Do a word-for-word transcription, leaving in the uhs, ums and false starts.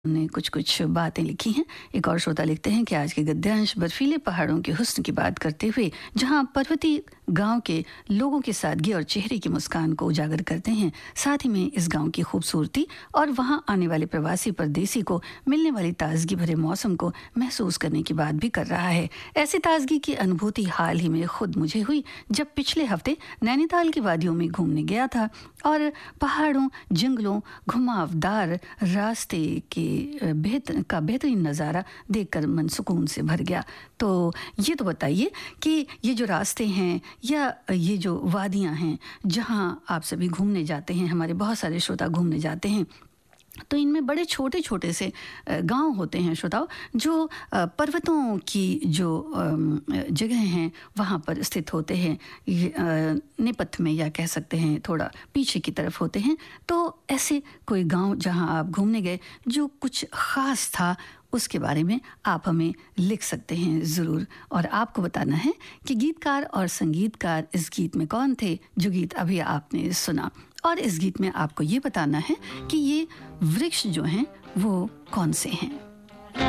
ने कुछ कुछ बातें लिखी हैं। एक और श्रोता लिखते हैं कि आज के गद्यांश बर्फीले पहाड़ों के हुस्न की बात करते हुए जहां पर्वतीय गांव के लोगों की सादगी और चेहरे की मुस्कान को उजागर करते हैं, साथ ही में इस गांव की खूबसूरती और वहां आने वाले प्रवासी परदेसी को मिलने वाली ताजगी भरे मौसम को महसूस करने की बात भी कर रहा है। ऐसी ताजगी की अनुभूति हाल ही में खुद मुझे हुई जब पिछले हफ्ते नैनीताल की वादियों में घूमने गया था और पहाड़ों, जंगलों, घुमावदार रास्ते के बेहतर का बेहतरीन नज़ारा देखकर मन सुकून से भर गया। तो ये तो बताइए कि ये जो रास्ते हैं या ये जो वादियां हैं जहां आप सभी घूमने जाते हैं, हमारे बहुत सारे श्रोता घूमने जाते हैं, तो इनमें बड़े छोटे छोटे से गांव होते हैं श्रोताओं, जो पर्वतों की जो जगह हैं वहाँ पर स्थित होते हैं, नेपथ्य में या कह सकते हैं थोड़ा पीछे की तरफ होते हैं। तो ऐसे कोई गांव जहां आप घूमने गए जो कुछ ख़ास था, उसके बारे में आप हमें लिख सकते हैं ज़रूर। और आपको बताना है कि गीतकार और संगीतकार इस गीत में कौन थे जो गीत अभी आपने सुना, और इस गीत में आपको ये बताना है कि ये वृक्ष जो हैं वो कौन से हैं।